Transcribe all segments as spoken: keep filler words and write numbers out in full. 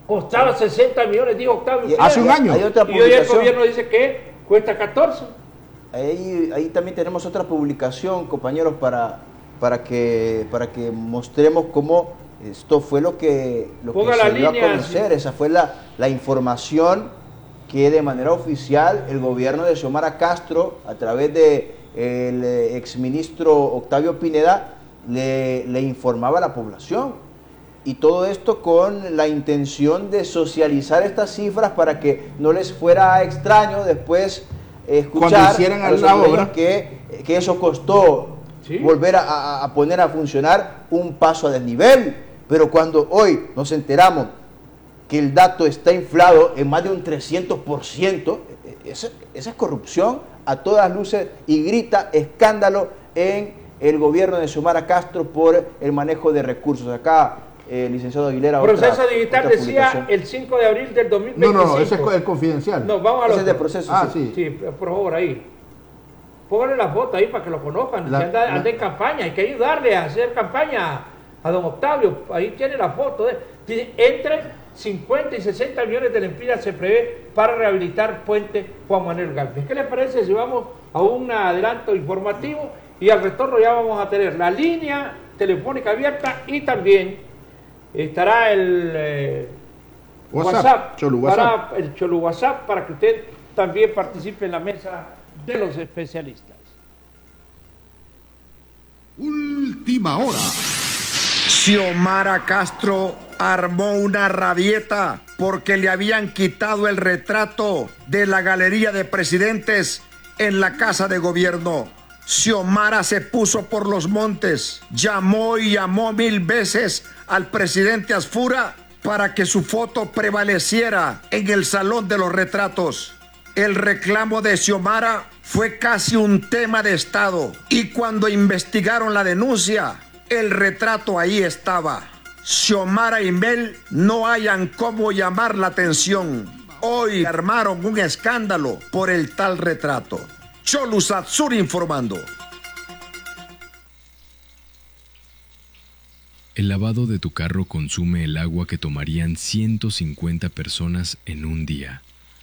Costaba sesenta millones, dijo Octavio. Y, hace un año. Hay otra y hoy el gobierno dice que cuesta catorce. Ahí, ahí también tenemos otra publicación, compañeros, para, para, que, para que mostremos cómo esto fue lo que, lo que se dio a conocer. Sí. Esa fue la, la información que de manera oficial el gobierno de Xiomara Castro, a través de el exministro Octavio Pineda, le, le informaba a la población. Y todo esto con la intención de socializar estas cifras para que no les fuera extraño después escuchar a los hondureños que, que eso costó, ¿sí?, volver a, a poner a funcionar un paso a desnivel. Pero cuando hoy nos enteramos que el dato está inflado en más de un trescientos por ciento, esa, esa es corrupción a todas luces y grita escándalo en el gobierno de Xiomara Castro por el manejo de recursos. Acá, eh, licenciado Aguilera. Proceso otra, digital otra decía el cinco de abril del dos mil veinticinco. No, no, no, ese es el confidencial. No, vamos a los. Ese es de proceso. Ah, sí. Sí, sí, por favor, ahí. Pónganle la foto ahí para que lo conozcan. La, si anda, la... anda en campaña, hay que ayudarle a hacer campaña a don Octavio. Ahí tiene la foto. De, dice, entre cincuenta y sesenta millones de lempiras se prevé para rehabilitar puente Juan Manuel Galvez. ¿Qué les parece si vamos a un adelanto informativo y al retorno ya vamos a tener la línea telefónica abierta y también estará el eh, WhatsApp, WhatsApp, Cholu WhatsApp. Para el Cholu WhatsApp para que usted también participe en la mesa de los especialistas. Última hora. Xiomara Castro armó una rabieta porque le habían quitado el retrato de la galería de presidentes en la Casa de Gobierno. Xiomara se puso por los montes, llamó y llamó mil veces al presidente Asfura para que su foto prevaleciera en el salón de los retratos. El reclamo de Xiomara fue casi un tema de Estado y cuando investigaron la denuncia, el retrato ahí estaba. Xiomara y Mel no hayan cómo llamar la atención. Hoy armaron un escándalo por el tal retrato. Cholu Satsur informando. El lavado de tu carro consume el agua que tomarían ciento cincuenta personas en un día.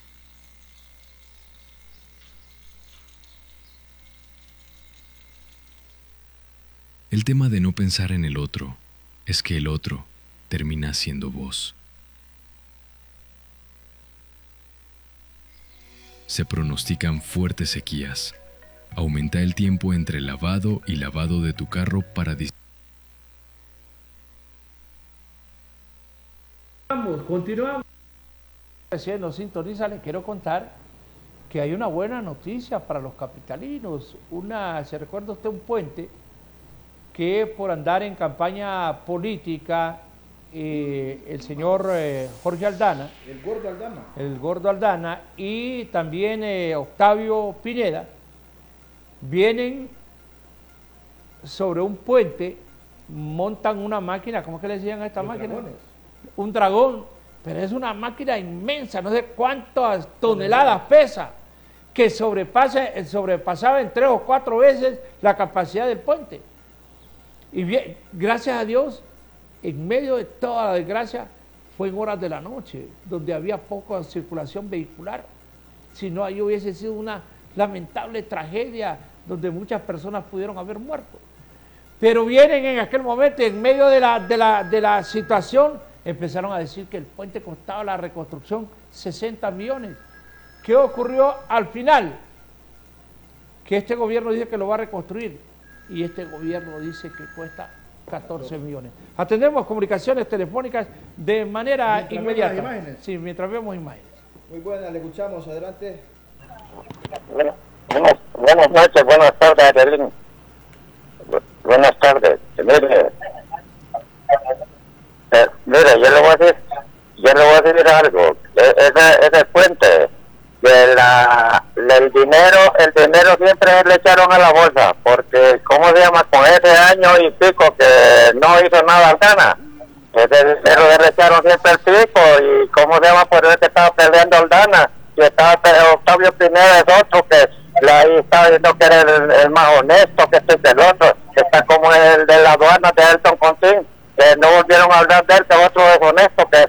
El tema de no pensar en el otro es que el otro termina siendo vos. Se pronostican fuertes sequías. Aumenta el tiempo entre lavado y lavado de tu carro para dis- Continuamos. Si nos sintoniza, les quiero contar que hay una buena noticia para los capitalinos. Una, ¿se recuerda usted un puente que por andar en campaña política eh, el señor eh, Jorge Aldana, el gordo Aldana, el gordo Aldana y también eh, Octavio Pineda vienen sobre un puente, montan una máquina, ¿cómo es que le decían a esta máquina? Dragones. Un dragón, pero es una máquina inmensa, no sé cuántas toneladas pesa, que sobrepasa, sobrepasaba en tres o cuatro veces la capacidad del puente. Y bien, gracias a Dios, en medio de toda la desgracia, fue en horas de la noche, donde había poca circulación vehicular. Si no, ahí hubiese sido una lamentable tragedia, donde muchas personas pudieron haber muerto. Pero vienen en aquel momento, en medio de la, de la, de la situación, empezaron a decir que el puente costaba la reconstrucción sesenta millones. ¿Qué ocurrió al final? Que este gobierno dice que lo va a reconstruir y este gobierno dice que cuesta catorce millones. Atendemos comunicaciones telefónicas de manera mientras inmediata. Vemos imágenes. Sí, mientras vemos imágenes. Muy buena, le escuchamos, adelante. Buenas, buenas noches, buenas tardes, Adelín. Buenas tardes. Mire, eh, mire, yo le voy a decir, yo le voy a decir algo. E- ese, ese puente, de la, el dinero, el dinero siempre le echaron a la bolsa, porque, ¿cómo se llama? Con ese año y pico que no hizo nada Aldana, ese dinero le echaron siempre el pico, y ¿cómo se llama? Por eso que estaba peleando Aldana, y estaba Octavio Pineda, es otro que le ahí estaba diciendo que era el, el más honesto, que este es el otro, que está como el de la aduana de Elton Contín, que no volvieron a hablar de él, que otro es honesto, que